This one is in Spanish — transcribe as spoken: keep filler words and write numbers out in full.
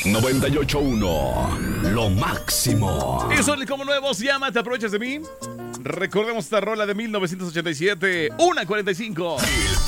noventa y ocho punto uno, lo máximo. Y son como nuevos, llama, ¿te aprovechas de mí? Recordemos esta rola de mil novecientos ochenta y siete, una cuarenta y cinco.